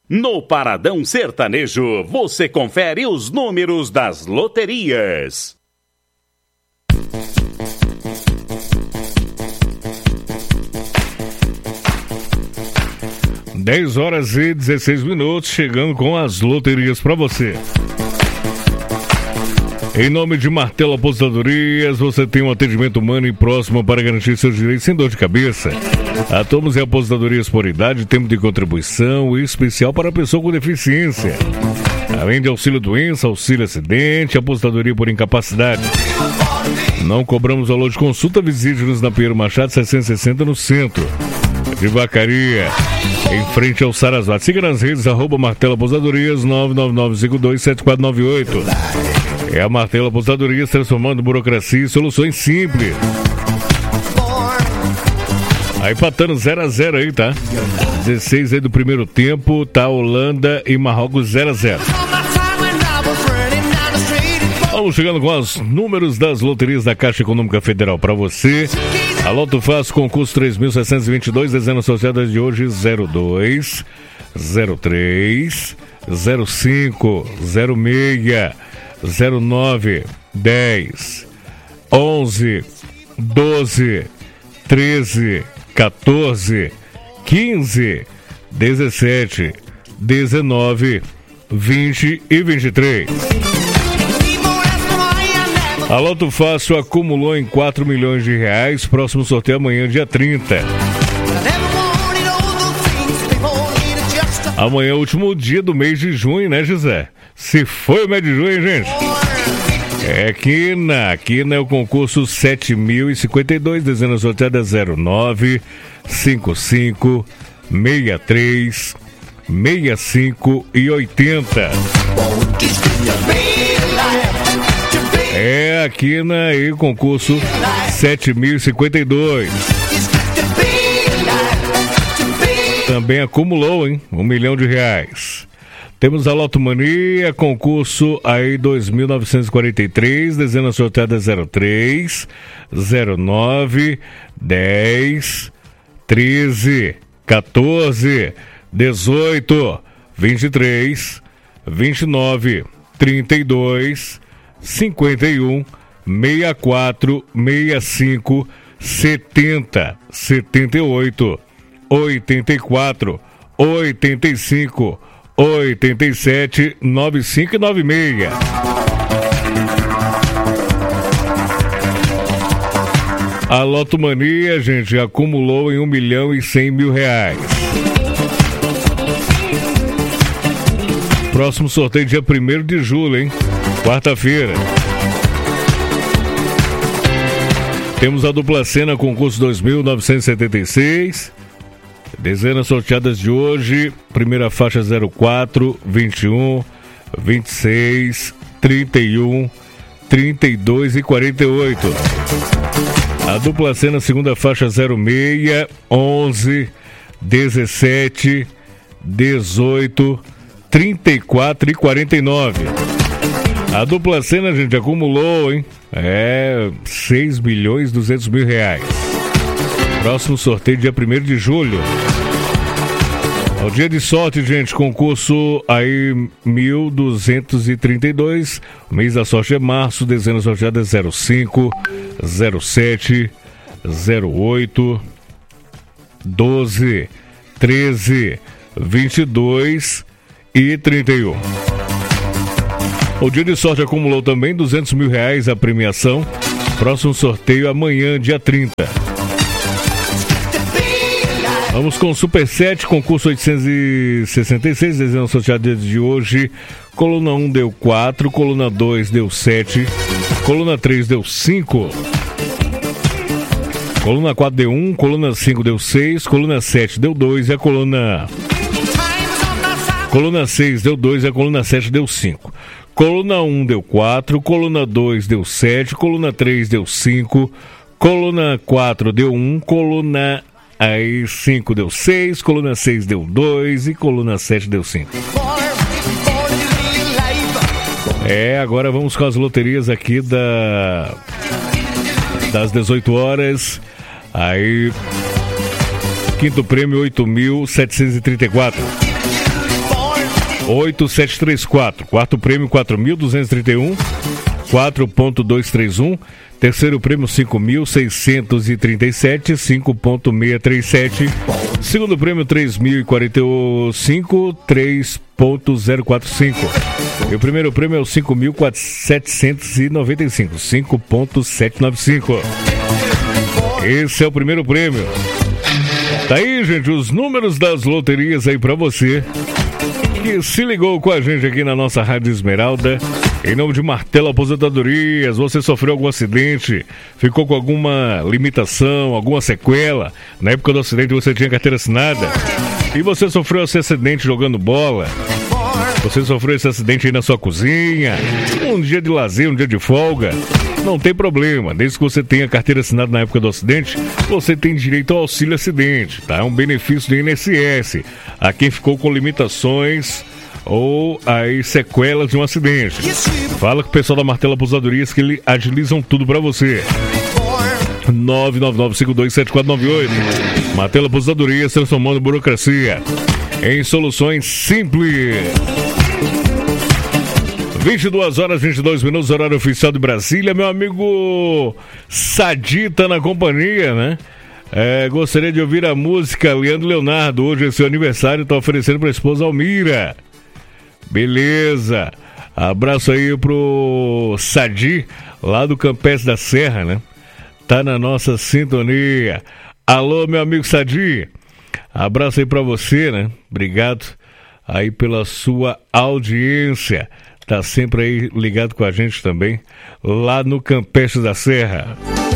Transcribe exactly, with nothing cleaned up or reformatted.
No Paradão Sertanejo, você confere os números das loterias. dez horas e dezesseis minutos, chegando com as loterias para você. Em nome de Martelo Apostadorias, você tem um atendimento humano e próximo para garantir seus direitos sem dor de cabeça. Atuamos em apostadorias por idade, tempo de contribuição e especial para pessoa com deficiência. Além de auxílio doença, auxílio acidente, apostadoria por incapacidade. Não cobramos valor de consulta, visite-nos na Pinheiro Machado seiscentos e sessenta no centro de Vacaria, em frente ao Sarasvati. Siga nas redes, arroba Martelo Apostadorias, nove nove nove cinco dois sete quatro nove oito. É a Martelo Apostadorias, transformando burocracia em soluções simples. Aí empatando zero a zero aí, tá? dezesseis aí do primeiro tempo, tá Holanda e Marrocos zero a zero. Vamos chegando com os números das loterias da Caixa Econômica Federal para você. A Loto Fácil, concurso três mil seiscentos e vinte e dois, dezenas associadas de hoje zero dois, zero três, zero cinco, zero seis, zero nove, dez, onze, doze, treze, quatorze, quinze, dezessete, dezenove, vinte e vinte e três. A Loto Fácil acumulou em quatro milhões de reais. Próximo sorteio amanhã, dia trinta. Amanhã é o último dia do mês de junho, né, José? Se foi o mês de junho, gente. É Quina. Quina é o concurso sete mil e cinquenta e dois, dezenas sorteadas zero nove, cinquenta e cinco, sessenta e três, sessenta e cinco e oitenta. É aqui na e concurso sete mil e cinquenta e dois. Também acumulou, hein? Um milhão de reais. Temos a Loto Mania, concurso aí dois mil novecentos e quarenta e três, dezenas sorteadas zero três, zero nove, dez, treze, quatorze, dezoito, vinte e três, vinte e nove, trinta e dois, cinquenta e um, sessenta e quatro, sessenta e cinco, setenta, setenta e oito, oitenta e quatro, oitenta e cinco, oitenta e sete, noventa e cinco e noventa e seis. A Loto Mania, gente, acumulou em um milhão e cem mil reais. Próximo sorteio dia primeiro de julho, hein? Quarta-feira. Temos a dupla cena, concurso dois mil novecentos e setenta e seis. Dezenas sorteadas de hoje. Primeira faixa zero quatro, vinte e um, vinte e seis, trinta e um, trinta e dois e quarenta e oito. A dupla cena, segunda faixa zero seis, onze, dezessete, dezoito, trinta e quatro e quarenta e nove. A dupla cena, gente, acumulou, hein? É seis milhões e duzentos mil reais. Próximo sorteio dia primeiro de julho. É o dia de sorte, gente. Concurso aí mil duzentos e trinta e dois. O mês da sorte é março. Dezenas sorteadas zero cinco, zero sete, zero oito, doze, treze, vinte e dois e trinta e um. O dia de sorte acumulou também duzentos mil reais a premiação. Próximo sorteio amanhã, dia trinta. Vamos com o Super sete, concurso oitocentos e sessenta e seis, dezenas sorteadas de hoje. Coluna um deu quatro, coluna dois deu sete, coluna três deu cinco, coluna quatro deu um, coluna cinco deu seis, coluna sete deu dois e a coluna... Coluna seis deu dois e a coluna sete deu cinco. Coluna um deu quatro, coluna dois deu sete, coluna três deu cinco, coluna quatro deu um, coluna aí cinco deu seis, coluna seis deu dois e coluna sete deu cinco. É, agora vamos com as loterias aqui da das dezoito horas. Aí, quinto prêmio oito mil setecentos e trinta e quatro. oito sete três quatro. Quarto prêmio quatro mil duzentos e trinta e um, quatro ponto duzentos e trinta e um. Terceiro prêmio cinco mil seiscentos e trinta e sete, cinco ponto seiscentos e trinta e sete. Segundo prêmio três mil e quarenta e cinco, três ponto zero quatro cinco. E o primeiro prêmio é o cinco mil setecentos e noventa e cinco, cinco ponto setecentos e noventa e cinco. Esse é o primeiro prêmio. Tá aí, gente, os números das loterias aí pra você que se ligou com a gente aqui na nossa Rádio Esmeralda. Em nome de Martelo Aposentadorias, você sofreu algum acidente, ficou com alguma limitação, alguma sequela? Na época do acidente você tinha carteira assinada e você sofreu esse acidente jogando bola. Você sofreu esse acidente aí na sua cozinha, um dia de lazer, um dia de folga. Não tem problema, desde que você tenha carteira assinada na época do acidente, você tem direito ao auxílio acidente, tá? É um benefício do I N S S a quem ficou com limitações ou aí sequelas de um acidente. Fala com o pessoal da Martelo Aposentadorias que eles agilizam tudo pra você. nove nove nove cinco dois sete quatro nove oito. Martelo Aposentadorias, transformando burocracia em soluções simples. vinte e duas horas e vinte e dois minutos, horário oficial de Brasília. Meu amigo Sadi tá na companhia, né? É, gostaria de ouvir a música Leandro Leonardo. Hoje é seu aniversário, tá oferecendo pra esposa Almira. Beleza. Abraço aí pro Sadi, lá do Campestre da Serra, né? Tá na nossa sintonia. Alô, meu amigo Sadi. Abraço aí pra você, né? Obrigado aí pela sua audiência. Tá sempre aí ligado com a gente também, lá no Campestre da Serra.